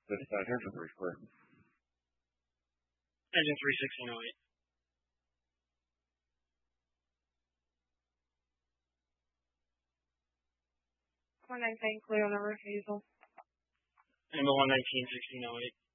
Here's a brief clear. Engine 31608. Clear on the refusal. Number 119, 1608.